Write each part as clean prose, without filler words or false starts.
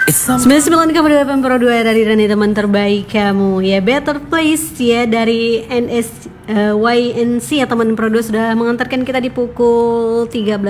99,8 Pro 2 dari Rani, teman terbaik kamu ya. Better Place ya dari YNC ya teman Pro 2 sudah mengantarkan kita di pukul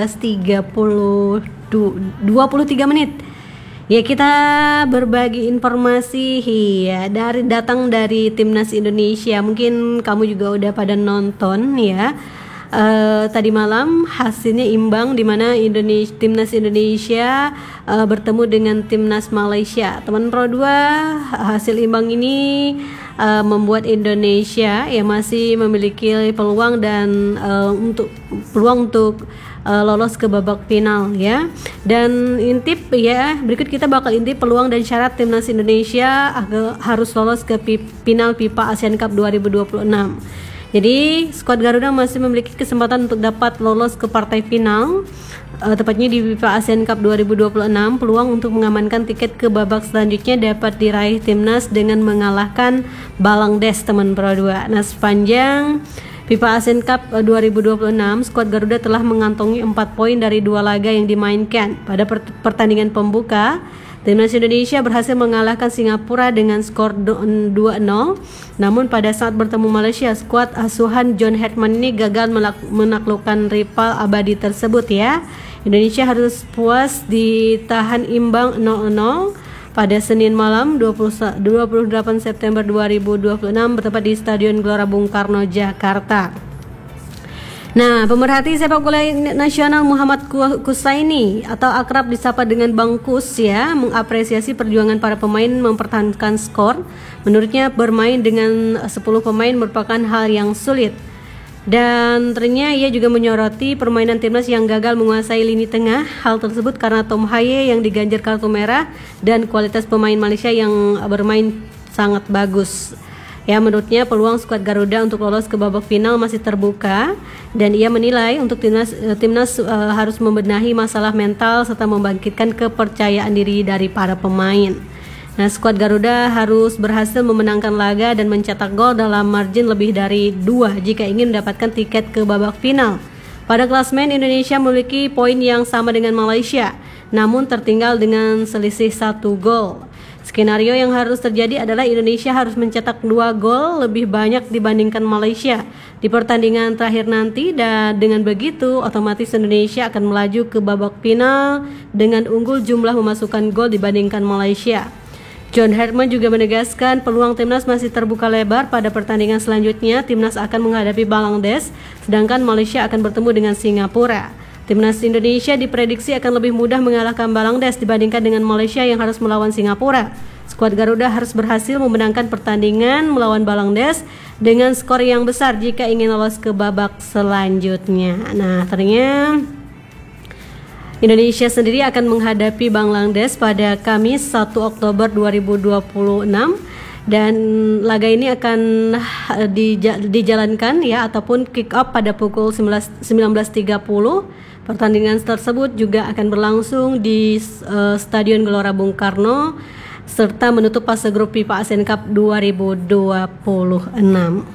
13.23 menit. Ya, kita berbagi informasi ya datang dari Timnas Indonesia. Mungkin kamu juga udah pada nonton ya. Tadi malam hasilnya imbang, di mana Timnas Indonesia bertemu dengan Timnas Malaysia. Teman Pro 2, hasil imbang ini membuat Indonesia ya masih memiliki peluang dan peluang untuk lolos ke babak final ya. Dan intip ya, berikut kita bakal intip peluang dan syarat Timnas Indonesia harus lolos ke final FIFA Asian Cup 2026. Jadi skuad Garuda masih memiliki kesempatan untuk dapat lolos ke partai final, tepatnya di FIFA Asian Cup 2026. Peluang untuk mengamankan tiket ke babak selanjutnya dapat diraih Timnas dengan mengalahkan Bangladesh, teman Pro 2. Nah, sepanjang FIFA Asian Cup 2026, skuad Garuda telah mengantongi 4 poin dari 2 laga yang dimainkan. Pada pertandingan pembuka, Timnas Indonesia berhasil mengalahkan Singapura dengan skor 2-0. Namun pada saat bertemu Malaysia, skuad asuhan John Herdman ini gagal menaklukkan rival abadi tersebut ya. Indonesia harus puas ditahan imbang 0-0 pada Senin malam 28 September 2026 bertempat di Stadion Gelora Bung Karno, Jakarta. Nah, pemerhati sepak bola nasional Muhammad Kusaini atau akrab disapa dengan Bang Kus ya, mengapresiasi perjuangan para pemain mempertahankan skor. Menurutnya bermain dengan 10 pemain merupakan hal yang sulit. Dan ternyata ia juga menyoroti permainan timnas yang gagal menguasai lini tengah. Hal tersebut karena Tom Haye yang diganjar kartu merah dan kualitas pemain Malaysia yang bermain sangat bagus. Ya, menurutnya peluang skuad Garuda untuk lolos ke babak final masih terbuka, dan ia menilai untuk timnas harus membenahi masalah mental serta membangkitkan kepercayaan diri dari para pemain. Nah, skuad Garuda harus berhasil memenangkan laga dan mencetak gol dalam margin lebih dari 2 jika ingin mendapatkan tiket ke babak final. Pada klasmen, Indonesia memiliki poin yang sama dengan Malaysia, namun tertinggal dengan selisih 1 gol. Skenario yang harus terjadi adalah Indonesia harus mencetak 2 gol lebih banyak dibandingkan Malaysia di pertandingan terakhir nanti, dan dengan begitu otomatis Indonesia akan melaju ke babak final dengan unggul jumlah memasukkan gol dibandingkan Malaysia. John Herdman juga menegaskan peluang timnas masih terbuka lebar. Pada pertandingan selanjutnya timnas akan menghadapi Bangladesh, sedangkan Malaysia akan bertemu dengan Singapura. Timnas Indonesia diprediksi akan lebih mudah mengalahkan Bangladesh dibandingkan dengan Malaysia yang harus melawan Singapura. Skuad Garuda harus berhasil memenangkan pertandingan melawan Bangladesh dengan skor yang besar jika ingin lolos ke babak selanjutnya. Nah, ternyata Indonesia sendiri akan menghadapi Bangladesh pada Kamis 1 Oktober 2026. Dan laga ini akan dijalankan ya ataupun kick off pada pukul 19.30. Pertandingan tersebut juga akan berlangsung di Stadion Gelora Bung Karno serta menutup fase grup FIFA Asian Cup 2026.